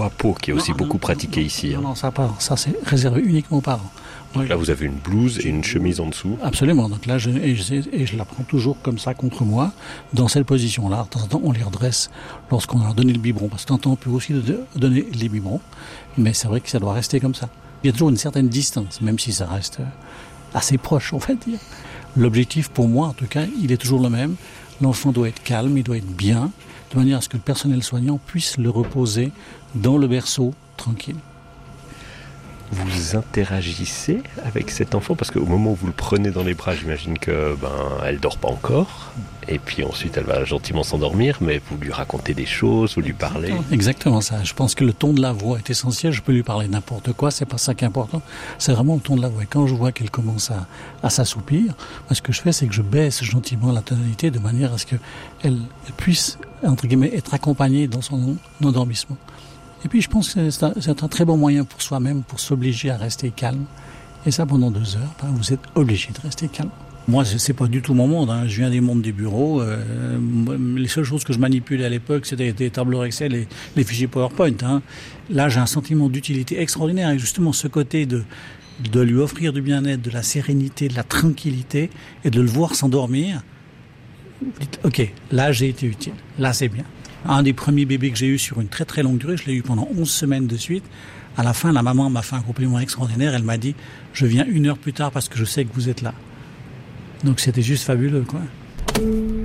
à peau qui est aussi beaucoup pratiqué ici. Non, ça part. Ça, c'est réservé uniquement aux parents. Donc là, vous avez une blouse et une chemise en dessous. Absolument. Donc là, je la prends toujours comme ça contre moi, dans cette position-là. De temps en temps, on les redresse lorsqu'on a donné le biberon. Parce que de temps en temps, on peut aussi donner les biberons. Mais c'est vrai que ça doit rester comme ça. Il y a toujours une certaine distance, même si ça reste assez proche, on va dire. L'objectif, pour moi, en tout cas, il est toujours le même. L'enfant doit être calme, il doit être bien, de manière à ce que le personnel soignant puisse le reposer dans le berceau, tranquille. Vous interagissez avec cet enfant parce qu'au moment où vous le prenez dans les bras, j'imagine que elle dort pas encore. Et puis ensuite, elle va gentiment s'endormir, mais vous lui racontez des choses, vous lui parlez. Exactement ça. Je pense que le ton de la voix est essentiel. Je peux lui parler n'importe quoi, c'est pas ça qui est important. C'est vraiment le ton de la voix. Et quand je vois qu'elle commence à s'assoupir, ce que je fais, c'est que je baisse gentiment la tonalité de manière à ce qu'elle puisse, entre guillemets, être accompagnée dans son endormissement. Et puis je pense que c'est un très bon moyen pour soi-même, pour s'obliger à rester calme. Et ça, pendant 2 heures, vous êtes obligé de rester calme. Moi, c'est pas du tout mon monde. Je viens des mondes des bureaux. Les seules choses que je manipulais à l'époque, c'était des tableaux Excel et les fichiers PowerPoint. Là, j'ai un sentiment d'utilité extraordinaire. Et justement, ce côté de lui offrir du bien-être, de la sérénité, de la tranquillité, et de le voir s'endormir, vous dites, OK, là, j'ai été utile. Là, c'est bien. Un des premiers bébés que j'ai eu sur une très très longue durée, je l'ai eu pendant 11 semaines de suite. À la fin, la maman m'a fait un compliment extraordinaire. Elle m'a dit, je viens 1 heure plus tard parce que je sais que vous êtes là. Donc c'était juste fabuleux, quoi.